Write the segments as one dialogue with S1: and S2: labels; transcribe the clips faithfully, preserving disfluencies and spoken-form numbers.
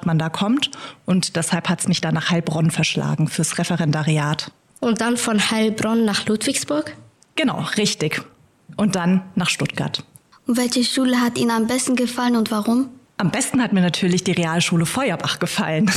S1: Ortschaft man da kommt. Und deshalb hat es mich dann nach Heilbronn verschlagen fürs Referendariat.
S2: Und dann von Heilbronn nach Ludwigsburg?
S1: Genau, richtig. Und dann nach Stuttgart.
S3: Und welche Schule hat Ihnen am besten gefallen und warum?
S1: Am besten hat mir natürlich die Realschule Feuerbach gefallen.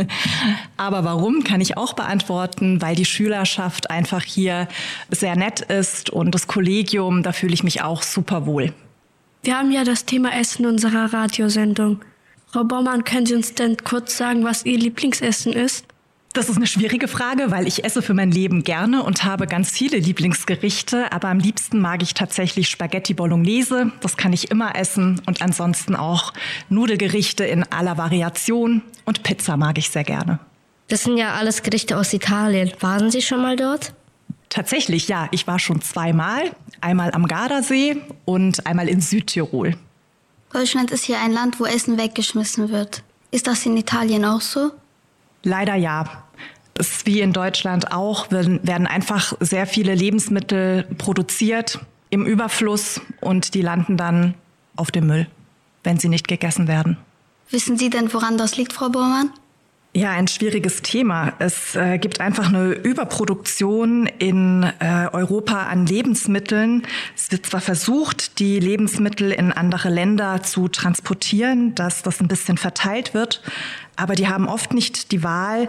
S1: Aber warum, kann ich auch beantworten, weil die Schülerschaft einfach hier sehr nett ist und das Kollegium, da fühle ich mich auch super wohl.
S4: Wir haben ja das Thema Essen in unserer Radiosendung. Frau Baumann, können Sie uns denn kurz sagen, was Ihr Lieblingsessen ist?
S1: Das ist eine schwierige Frage, weil ich esse für mein Leben gerne und habe ganz viele Lieblingsgerichte. Aber am liebsten mag ich tatsächlich Spaghetti Bolognese. Das kann ich immer essen. Und ansonsten auch Nudelgerichte in aller Variation. Und Pizza mag ich sehr gerne.
S2: Das sind ja alles Gerichte aus Italien. Waren Sie schon mal dort?
S1: Tatsächlich, ja. Ich war schon zweimal. Einmal am Gardasee und einmal in Südtirol.
S3: Deutschland ist hier ein Land, wo Essen weggeschmissen wird. Ist das in Italien auch so?
S1: Leider ja. Es ist wie in Deutschland auch, werden einfach sehr viele Lebensmittel produziert im Überfluss und die landen dann auf dem Müll, wenn sie nicht gegessen werden.
S3: Wissen Sie denn, woran das liegt, Frau Baumann?
S1: Ja, ein schwieriges Thema. Es äh, gibt einfach eine Überproduktion in äh, Europa an Lebensmitteln. Es wird zwar versucht, die Lebensmittel in andere Länder zu transportieren, dass das ein bisschen verteilt wird, aber die haben oft nicht die Wahl,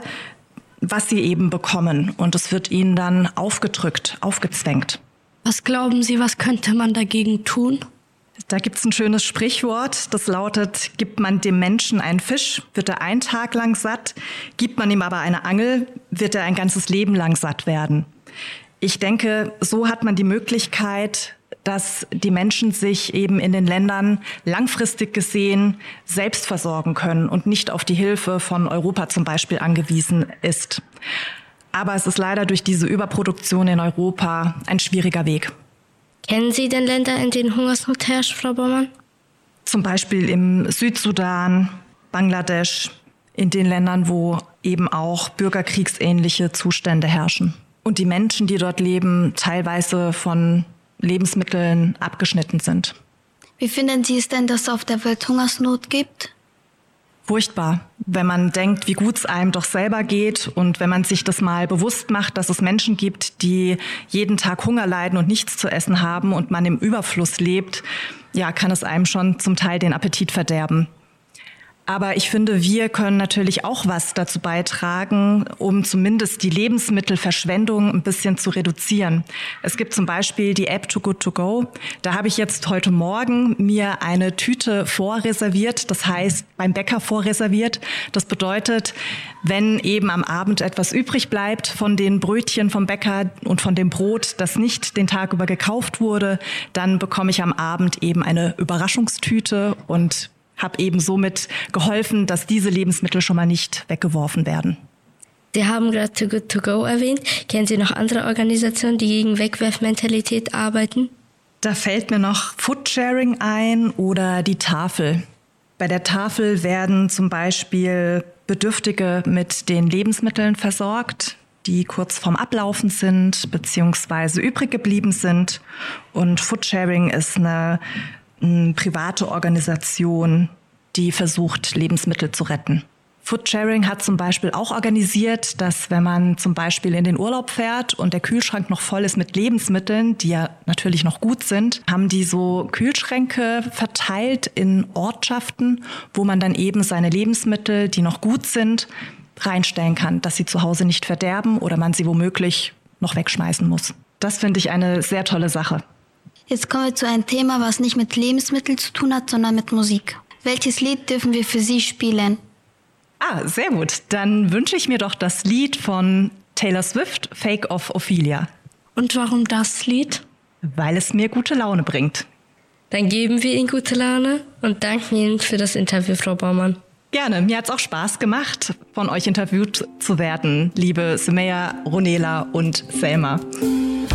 S1: was sie eben bekommen. Und es wird ihnen dann aufgedrückt, aufgezwängt.
S4: Was glauben Sie, was könnte man dagegen tun?
S1: Da gibt's ein schönes Sprichwort, das lautet, gibt man dem Menschen einen Fisch, wird er einen Tag lang satt, gibt man ihm aber eine Angel, wird er ein ganzes Leben lang satt werden. Ich denke, so hat man die Möglichkeit, dass die Menschen sich eben in den Ländern langfristig gesehen selbst versorgen können und nicht auf die Hilfe von Europa zum Beispiel angewiesen ist. Aber es ist leider durch diese Überproduktion in Europa ein schwieriger Weg.
S2: Kennen Sie denn Länder, in denen Hungersnot herrscht, Frau Baumann?
S1: Zum Beispiel im Südsudan, Bangladesch, in den Ländern, wo eben auch bürgerkriegsähnliche Zustände herrschen. Und die Menschen, die dort leben, teilweise von Lebensmitteln abgeschnitten sind.
S3: Wie finden Sie es denn, dass es auf der Welt Hungersnot gibt?
S1: Furchtbar, wenn man denkt, wie gut es einem doch selber geht und wenn man sich das mal bewusst macht, dass es Menschen gibt, die jeden Tag Hunger leiden und nichts zu essen haben und man im Überfluss lebt, ja, kann es einem schon zum Teil den Appetit verderben. Aber ich finde, wir können natürlich auch was dazu beitragen, um zumindest die Lebensmittelverschwendung ein bisschen zu reduzieren. Es gibt zum Beispiel die App Too Good To Go. Da habe ich jetzt heute Morgen mir eine Tüte vorreserviert, das heißt beim Bäcker vorreserviert. Das bedeutet, wenn eben am Abend etwas übrig bleibt von den Brötchen vom Bäcker und von dem Brot, das nicht den Tag über gekauft wurde, dann bekomme ich am Abend eben eine Überraschungstüte und habe eben somit geholfen, dass diese Lebensmittel schon mal nicht weggeworfen werden.
S2: Sie haben gerade Too Good To Go erwähnt. Kennen Sie noch andere Organisationen, die gegen Wegwerfmentalität arbeiten?
S1: Da fällt mir noch Foodsharing ein oder die Tafel. Bei der Tafel werden zum Beispiel Bedürftige mit den Lebensmitteln versorgt, die kurz vorm Ablaufen sind bzw. übrig geblieben sind. Und Foodsharing ist eine eine private Organisation, die versucht, Lebensmittel zu retten. Foodsharing hat zum Beispiel auch organisiert, dass wenn man zum Beispiel in den Urlaub fährt und der Kühlschrank noch voll ist mit Lebensmitteln, die ja natürlich noch gut sind, haben die so Kühlschränke verteilt in Ortschaften, wo man dann eben seine Lebensmittel, die noch gut sind, reinstellen kann, dass sie zu Hause nicht verderben oder man sie womöglich noch wegschmeißen muss. Das finde ich eine sehr tolle Sache.
S3: Jetzt kommen wir zu einem Thema, was nicht mit Lebensmitteln zu tun hat, sondern mit Musik. Welches Lied dürfen wir für Sie spielen?
S1: Ah, sehr gut. Dann wünsche ich mir doch das Lied von Taylor Swift, Fake of Ophelia.
S4: Und warum das Lied?
S1: Weil es mir gute Laune bringt.
S2: Dann geben wir Ihnen gute Laune und danken Ihnen für das Interview, Frau Baumann.
S1: Gerne, mir hat es auch Spaß gemacht, von euch interviewt zu werden, liebe Sumaya, Ronela und Selma.